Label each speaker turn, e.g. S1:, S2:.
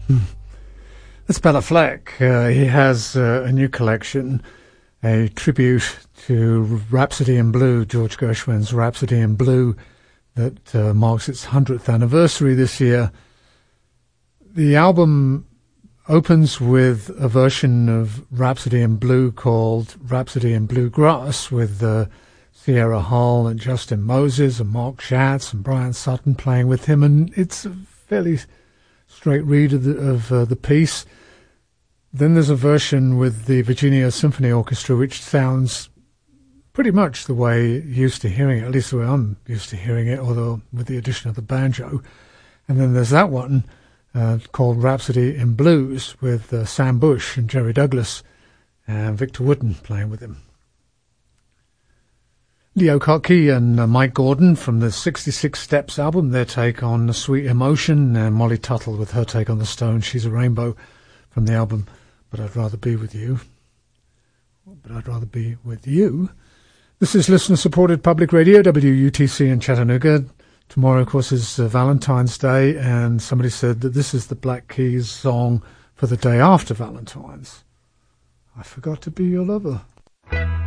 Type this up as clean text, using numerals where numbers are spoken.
S1: That's Bela Fleck. He has a new collection, a tribute to Rhapsody in Blue, George Gershwin's Rhapsody in Blue, that marks its 100th anniversary this year. The album opens with a version of Rhapsody in Blue called Rhapsody in Bluegrass, with Sierra Hull and Justin Moses and Mark Schatz and Brian Sutton playing with him, and it's a fairly straight read of the piece. Then there's a version with the Virginia Symphony Orchestra, which sounds pretty much the way you're used to hearing it, at least the way I'm used to hearing it, although with the addition of the banjo. And then there's that one called Rhapsody in Blues with Sam Bush and Jerry Douglas and Victor Wooten playing with him. Leo Kottke and Mike Gordon from the 66 Steps album, their take on Sweet Emotion, and Molly Tuttle with her take on The Stone, She's a Rainbow, from the album But I'd Rather Be With You. But I'd Rather Be With You. This is listener-supported public radio, WUTC in Chattanooga. Tomorrow, of course, is Valentine's Day, and somebody said that this is the Black Keys song for the day after Valentine's. I Forgot to Be Your Lover.